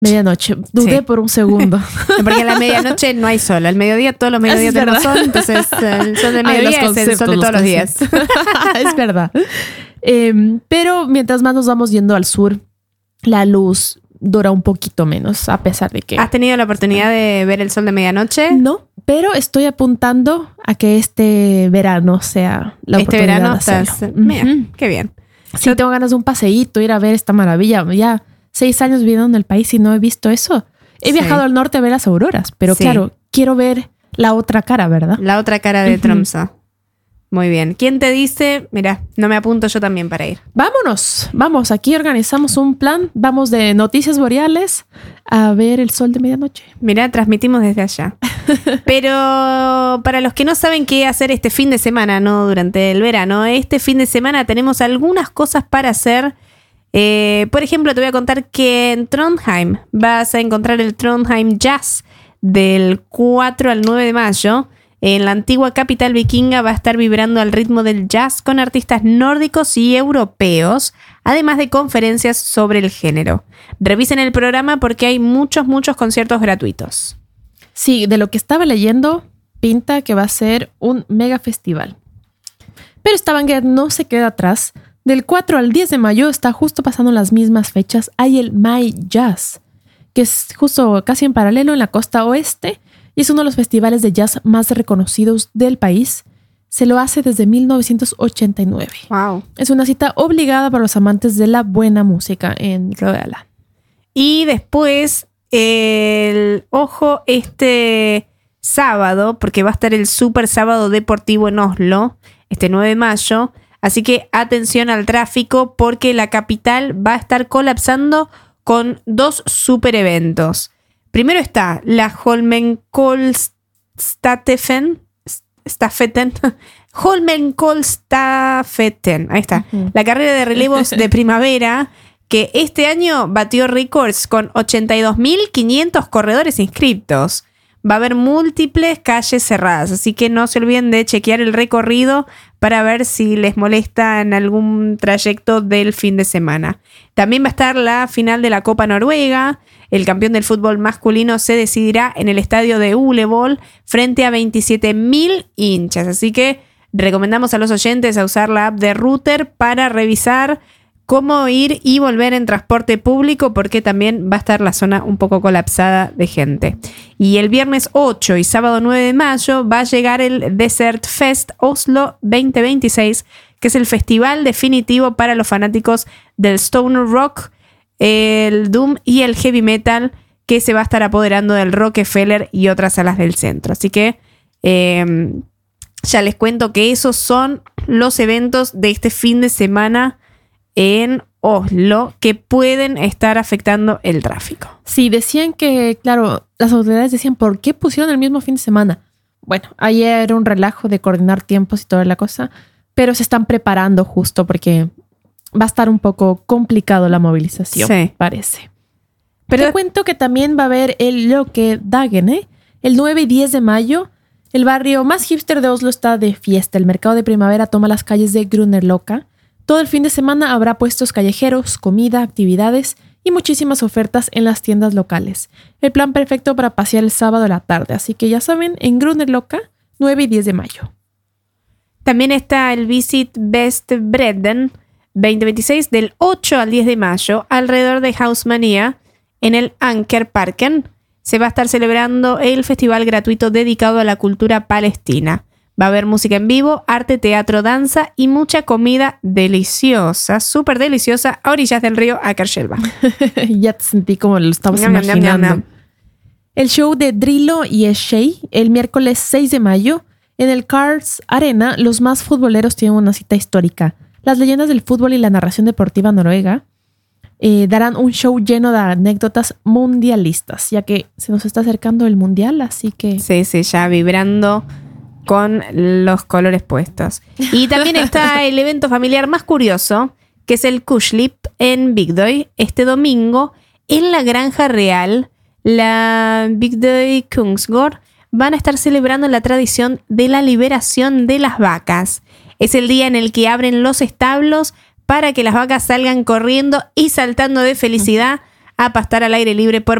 Medianoche. Dudé Sí. por un segundo. Porque a la medianoche no hay sol. Al mediodía todos los mediodías Es tenemos verdad. sol. Entonces el sol del Ay, mediodía los es el sol de conceptos, todos los días. Es verdad. Pero mientras más nos vamos yendo al sur, la luz dura un poquito menos, a pesar de que... ¿Has tenido la oportunidad de ver el sol de medianoche? No, pero estoy apuntando a que este verano sea la Este oportunidad verano de hacerlo. estás... Mira, qué bien. Sí, tengo ganas de un paseíto, ir a ver esta maravilla. Ya 6 años viviendo en el país y no he visto eso. He Sí. viajado al norte a ver las auroras, pero Sí. claro, quiero ver la otra cara, ¿verdad? La otra cara de Ujú. Tromsø. Muy bien. ¿Quién te dice? Mira, no me apunto yo también para ir. Vámonos, vamos, aquí organizamos un plan. Vamos de Noticias Boreales a ver el sol de medianoche. Mira, transmitimos desde allá. Pero para los que no saben qué hacer este fin de semana, no durante el verano, este fin de semana tenemos algunas cosas para hacer. Por ejemplo, te voy a contar que en Trondheim vas a encontrar el Trondheim Jazz del 4 al 9 de mayo. En la antigua capital vikinga va a estar vibrando al ritmo del jazz con artistas nórdicos y europeos, además de conferencias sobre el género. Revisen el programa porque hay muchos conciertos gratuitos. Sí, de lo que estaba leyendo, pinta que va a ser un mega festival. Pero Stavanger no se queda atrás. Del 4 al 10 de mayo está justo pasando las mismas fechas. Hay el My Jazz, que es justo casi en paralelo en la costa oeste y es uno de los festivales de jazz más reconocidos del país. Se lo hace desde 1989. Wow. Es una cita obligada para los amantes de la buena música en Rogaland. Y después, este sábado, porque va a estar el Super Sábado Deportivo en Oslo, este 9 de mayo. Así que atención al tráfico porque la capital va a estar colapsando con 2 super eventos. Primero está la Holmenkollstafetten. Holmenkollstafetten. Ahí está. La carrera de relevos de primavera que este año batió récords con 82.500 corredores inscriptos. Va a haber múltiples calles cerradas, así que no se olviden de chequear el recorrido para ver si les molesta en algún trayecto del fin de semana. También va a estar la final de la Copa Noruega. El campeón del fútbol masculino se decidirá en el estadio de Ulevoll frente a 27.000 hinchas. Así que recomendamos a los oyentes a usar la app de Router para revisar cómo ir y volver en transporte público porque también va a estar la zona un poco colapsada de gente. Y el viernes 8 y sábado 9 de mayo va a llegar el Desert Fest Oslo 2026, que es el festival definitivo para los fanáticos del stoner rock, el doom y el heavy metal, que se va a estar apoderando del Rockefeller y otras salas del centro. Así que ya les cuento que esos son los eventos de este fin de semana en Oslo que pueden estar afectando el tráfico. Sí, decían que, claro, las autoridades decían, ¿por qué pusieron el mismo fin de semana? Bueno, ayer era un relajo de coordinar tiempos y toda la cosa, pero se están preparando justo porque va a estar un poco complicado la movilización, sí, parece. Pero te cuento que también va a haber el Lokedagen, el 9 y 10 de mayo. El barrio más hipster de Oslo está de fiesta. El mercado de primavera toma las calles de Grünerløkka. Todo el fin de semana habrá puestos callejeros, comida, actividades y muchísimas ofertas en las tiendas locales. El plan perfecto para pasear el sábado a la tarde. Así que ya saben, en Grünerløkka, 9 y 10 de mayo. También está el Visit Vestbredden 2026 del 8 al 10 de mayo alrededor de Hausmania en el Ankerparken. Se va a estar celebrando el festival gratuito dedicado a la cultura palestina. Va a haber música en vivo, arte, teatro, danza y mucha comida deliciosa, súper deliciosa, a orillas del río Akerselva. Ya te sentí como lo estamos Ñam, ñam, ñam, imaginando. ñam, ñam. El show de Drillo y Shea el miércoles 6 de mayo en el Cars Arena. Los más futboleros tienen una cita histórica. Las leyendas del fútbol y la narración deportiva noruega darán un show lleno de anécdotas mundialistas, ya que se nos está acercando el mundial, así que... Sí, ya vibrando con los colores puestos. Y también está el evento familiar más curioso, que es el Kuslip en Bygdøy, este domingo, en la Granja Real, la Bygdøy Kungsgård, van a estar celebrando la tradición de la liberación de las vacas. Es el día en el que abren los establos para que las vacas salgan corriendo y saltando de felicidad a pastar al aire libre por